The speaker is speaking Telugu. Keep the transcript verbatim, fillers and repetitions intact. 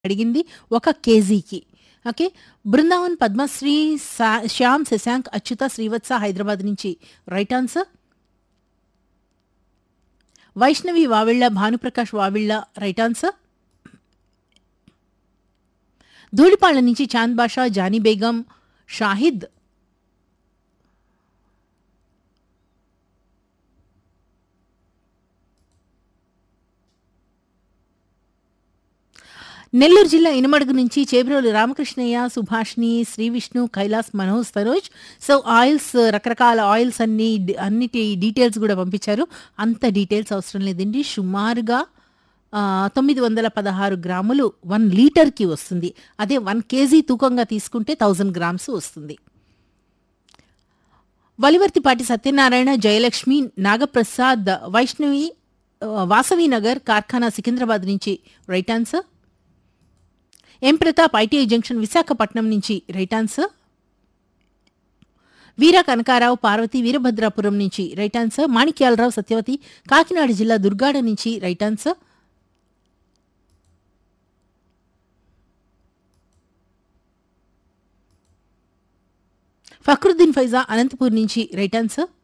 అడిగింది ఒక కేజీకి. ఓకే. బృందావన్ పద్మశ్రీ సా శ్యామ్ శశాంక్ అచ్యుత శ్రీవత్స హైదరాబాద్ నుంచి right answer. Vaishnavi Vavilla Bhanuprakash Vavilla right answer. Dhulipalla నుంచి చాంద్ బాషా జానీ బేగం షాహిద్ నెల్లూరు జిల్లా ఇనమడుగు నుంచి చేబ్రోలు రామకృష్ణయ్య సుభాష్ని శ్రీ విష్ణు కైలాస్ మనోజ్ తనోజ్. సో ఆయిల్స్ రకరకాల ఆయిల్స్ అన్ని అన్నిటి డీటెయిల్స్ కూడా పంపించారు. అంత డీటెయిల్స్ అవసరం లేదండి. సుమారుగా ఆ, తొమ్మిది వందల పదహారు గ్రాములు వన్ లీటర్కి వస్తుంది. అదే వన్ కేజీ తూకంగా తీసుకుంటే థౌజండ్ గ్రామ్స్ వస్తుంది. వలివర్తిపాటి సత్యనారాయణ జయలక్ష్మి నాగప్రసాద్ వైష్ణవి ఆ, వాసవి నగర్ కార్ఖానా సికింద్రాబాద్ నుంచి రైట్ ఆన్సర్. ఎం ప్రతాప్ ఐటీఐ జంక్షన్ విశాఖపట్నం నుంచి రైట్ ఆన్సర్. వీర కనకారావు పార్వతి వీరభద్రాపురం నుంచి రైట్ ఆన్సర్. మాణిక్యాలరావు సత్యవతి కాకినాడ జిల్లా దుర్గాడ నుంచి రైట్ ఆన్సర్. ఫక్రుద్దీన్ ఫైజా అనంతపూర్ నుంచి రైట్ ఆన్సర్.